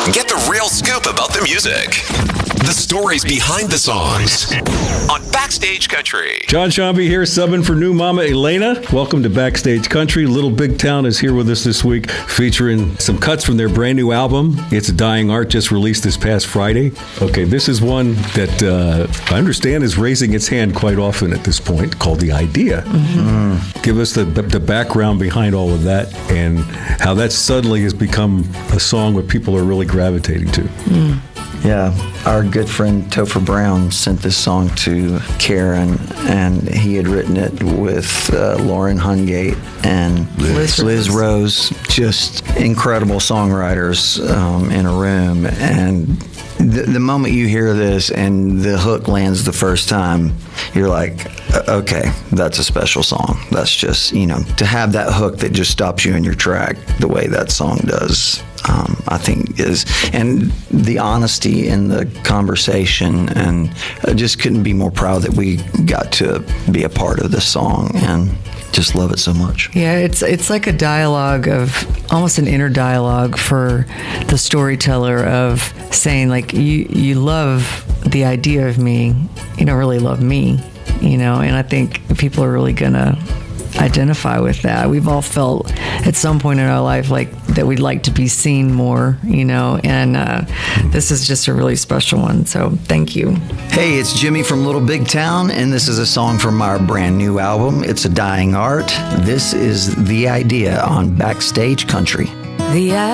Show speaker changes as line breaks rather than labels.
Get the real scoop about the music. The stories behind the songs on Backstage Country.
John Shambi here, subbing for new mama Elena. Welcome to Backstage Country. Little Big Town is here with us this week, featuring some cuts from their brand new album. It's Dying Art, just released this past Friday. Okay, this is one that I understand is raising its hand quite often at this point, called The Idea. Mm-hmm. Give us the background behind all of that and how that suddenly has become a song that people are really gravitating to.
Mm. Yeah, our good friend Topher Brown sent this song to Karen, and he had written it with Lauren Hungate and Liz Rose, just incredible songwriters in a room. And the moment you hear this and the hook lands the first time, you're like, okay, that's a special song. That's just, to have that hook that just stops you in your track the way that song does. I think and the honesty in the conversation, and I just couldn't be more proud that we got to be a part of this song and just love it so much.
Yeah, it's like a dialogue of almost an inner dialogue for the storyteller of saying, like, you love the idea of me, you don't really love me, and I think people are really gonna identify with that. We've all felt at some point in our life like that we'd like to be seen more, and this is just a really special one, so thank you.
Hey, it's Jimmy from Little Big Town, and this is a song from our brand new album. It's A Dying Art. This is The Idea on Backstage Country.
The